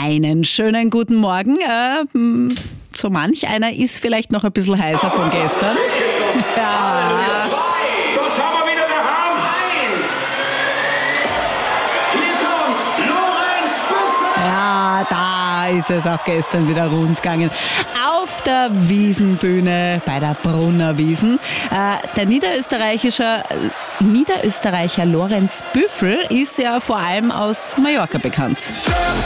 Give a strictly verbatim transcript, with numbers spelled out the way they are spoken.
Einen schönen guten Morgen. Äh, so manch einer ist vielleicht noch ein bisschen heißer von gestern. Ja. Das haben wir wieder daheim. Eins. Hier kommt Lorenz Büffel. Ja, da ist es auch gestern wieder rund gegangen. Auf der Wiesenbühne bei der Brunner Wiesn. Äh, der niederösterreichische, Niederösterreicher Lorenz Büffel ist ja vor allem aus Mallorca bekannt.